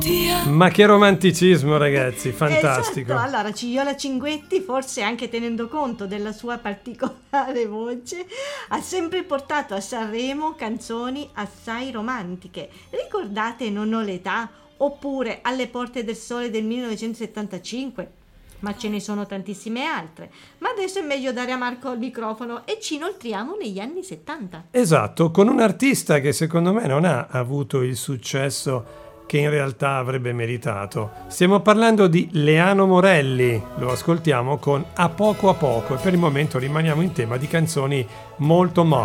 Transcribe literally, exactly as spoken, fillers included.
Ma che romanticismo, ragazzi, fantastico. Esatto. Allora, Cignola Cinguetti, forse anche tenendo conto della sua particolare voce, ha sempre portato a Sanremo canzoni assai romantiche. Ricordate Non ho l'età? Oppure Alle porte del sole del millenovecentosettantacinque? Ma ce ne sono tantissime altre. Ma adesso è meglio dare a Marco il microfono e ci inoltriamo negli anni settanta. Esatto, con un artista che secondo me non ha avuto il successo che in realtà avrebbe meritato. Stiamo parlando di Leano Morelli, lo ascoltiamo con A poco a poco e per il momento rimaniamo in tema di canzoni molto moderne.